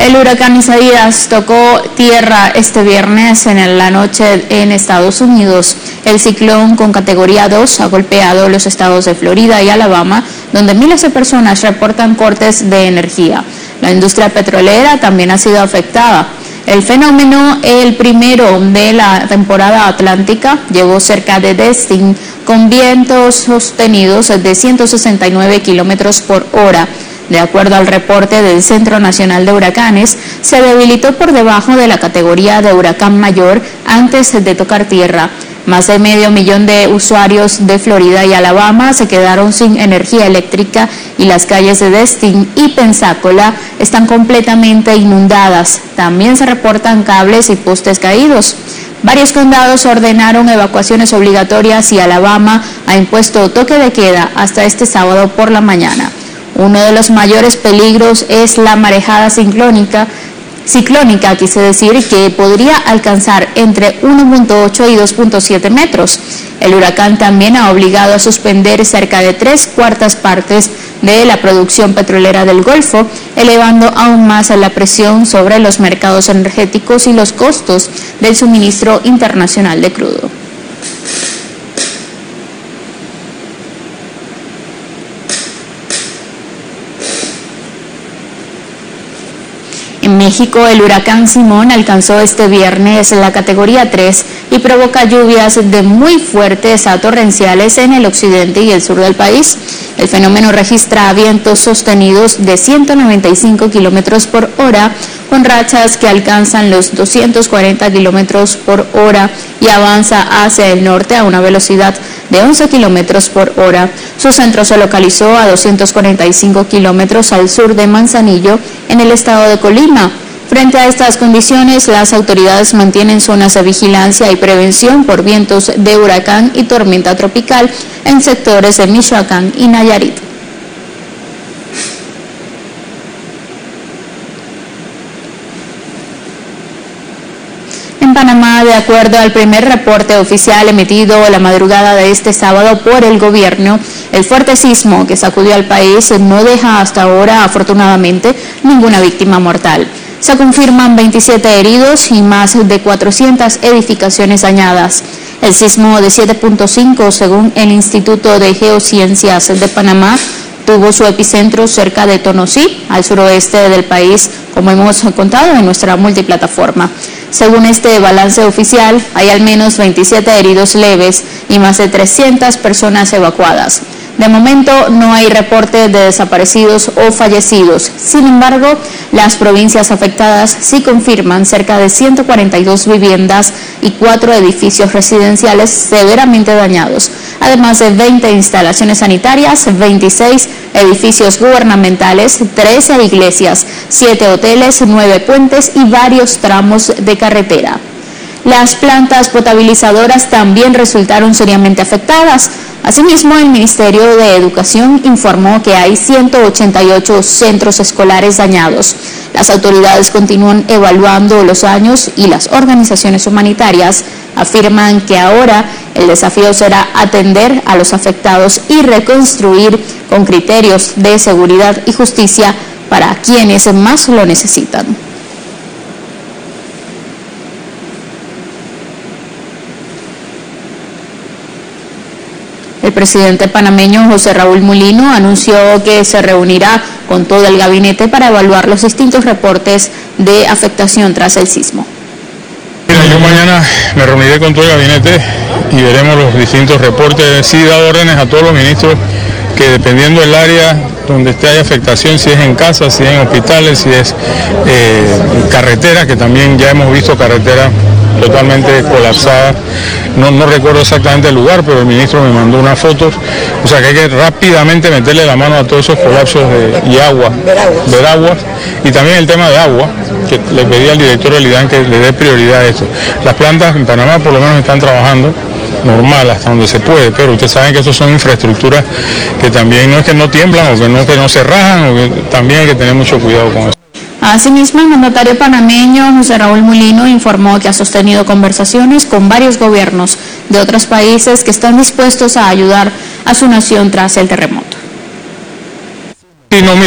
El huracán Isaías tocó tierra este viernes en la noche en Estados Unidos. El ciclón con categoría 2 ha golpeado los estados de Florida y Alabama, donde miles de personas reportan cortes de energía. La industria petrolera también ha sido afectada. El fenómeno, el primero de la temporada atlántica, llegó cerca de Destin con vientos sostenidos de 169 kilómetros por hora. De acuerdo al reporte del Centro Nacional de Huracanes, se debilitó por debajo de la categoría de huracán mayor antes de tocar tierra. Más de 500,000 de usuarios de Florida y Alabama se quedaron sin energía eléctrica y las calles de Destin y Pensacola están completamente inundadas. También se reportan cables y postes caídos. Varios condados ordenaron evacuaciones obligatorias y Alabama ha impuesto toque de queda hasta este sábado por la mañana. Uno de los mayores peligros es la marejada ciclónica, quise decir, que podría alcanzar entre 1.8 y 2.7 metros. El huracán también ha obligado a suspender cerca de 3/4 partes de la producción petrolera del Golfo, elevando aún más la presión sobre los mercados energéticos y los costos del suministro internacional de crudo. En México, el huracán Simón alcanzó este viernes la categoría 3 y provoca lluvias de muy fuertes a torrenciales en el occidente y el sur del país. El fenómeno registra vientos sostenidos de 195 kilómetros por hora, con rachas que alcanzan los 240 kilómetros por hora y avanza hacia el norte a una velocidad de 11 kilómetros por hora. Su centro se localizó a 245 kilómetros al sur de Manzanillo, en el estado de Colima. Frente a estas condiciones, las autoridades mantienen zonas de vigilancia y prevención por vientos de huracán y tormenta tropical en sectores de Michoacán y Nayarit. En Panamá, de acuerdo al primer reporte oficial emitido la madrugada de este sábado por el gobierno, el fuerte sismo que sacudió al país no deja hasta ahora, afortunadamente, ninguna víctima mortal. Se confirman 27 heridos y más de 400 edificaciones dañadas. El sismo de 7.5, según el Instituto de Geociencias de Panamá, tuvo su epicentro cerca de Tonosí, al suroeste del país, como hemos contado en nuestra multiplataforma. Según este balance oficial, hay al menos 27 heridos leves y más de 300 personas evacuadas. De momento no hay reporte de desaparecidos o fallecidos. Sin embargo, las provincias afectadas sí confirman cerca de 142 viviendas y 4 edificios residenciales severamente dañados, además de 20 instalaciones sanitarias, 26 edificios gubernamentales, 13 iglesias, 7 hoteles, 9 puentes y varios tramos de carretera. Las plantas potabilizadoras también resultaron seriamente afectadas. Asimismo, el Ministerio de Educación informó que hay 188 centros escolares dañados. Las autoridades continúan evaluando los daños y las organizaciones humanitarias afirman que ahora el desafío será atender a los afectados y reconstruir con criterios de seguridad y justicia para quienes más lo necesitan. El presidente panameño José Raúl Mulino anunció que se reunirá con todo el gabinete para evaluar los distintos reportes de afectación tras el sismo. Mira, yo mañana me reuniré con todo el gabinete y veremos los distintos reportes. Sí he dado órdenes a todos los ministros que dependiendo del área donde esté hay afectación, si es en casas, si es en hospitales, si es carretera, que también ya hemos visto carretera totalmente colapsada. No recuerdo exactamente el lugar, pero el ministro me mandó unas fotos, o sea que hay que rápidamente meterle la mano a todos esos colapsos ver aguas, y también el tema de agua, que le pedí al director del IDAN que le dé prioridad a esto. Las plantas en Panamá por lo menos están trabajando normal hasta donde se puede, pero ustedes saben que eso son infraestructuras que también no es que no tiemblan o que no se rajan, o que también hay que tener mucho cuidado con eso. Asimismo, el mandatario panameño José Raúl Mulino informó que ha sostenido conversaciones con varios gobiernos de otros países que están dispuestos a ayudar a su nación tras el terremoto. Sí, no, mira,